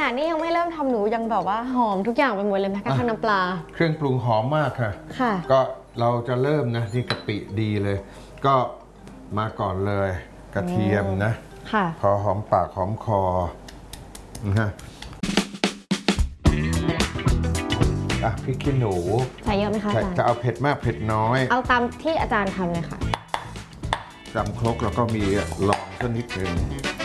นาดนี้ยังไม่เริ่มทำหนูยังแบบว่าหอมทุกอย่างไปหมดเลยแม้กระทั่งน้ำปลาเครื่องปรุงหอมมากค่ะค่ะก็เราจะเริ่มนะนี่กะปิดีเลย ก็มาก่อนเลยกระเทียมนะค่ะพอหอมปากหอมคอนะฮะพริกขี้หนูใส่เยอะไหมคะอาจารย์จะเอาเผ็ดมากเผ็ดน้อยเอาตามที่อาจารย์ทำเลยค่ะจำครกแล้วก็มีลองสักนิดหนึ่ง